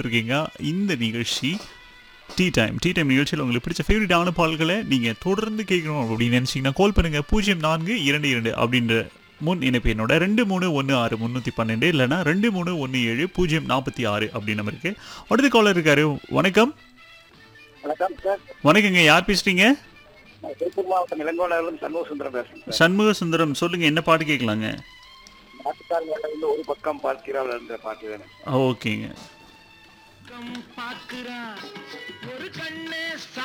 இருக்கீங்க. இந்த நிகழ்ச்சி டீ டைம் நிகழ்ச்சியில் உங்களுக்கு பிடிச்ச ஃபேவரட்டான பாடல்களை நீங்கள் தொடர்ந்து கேட்கணும் அப்படின்னு நினச்சிங்கன்னா கால் பண்ணுங்கள் 0422 அப்படின்ற முன் இணைப்பு என்னோட 2316 312 இல்லைனா 2317 046 அப்படின்னு நம்பருக்கு. அடுத்த காலர் இருக்காரு. வணக்கம். வணக்கம் சார். வணக்கங்க. யார் பேசுறீங்க? நான் திருப்பூர் மாவட்டம் இளங்கோலாவிலிருந்து சண்முக சுந்தரம் பேசுறேன் சார். சண்முக சுந்தரம், சொல்லுங்க என்ன பாட்டு கேட்கலாங்க? நாட்டுக்காரங்க வந்து ஒரு பக்கம் பார்க்கிறாள் என்ற பாட்டு வேணும். ஓகேங்க. பார்க்கிறா ஒரு கண்ணே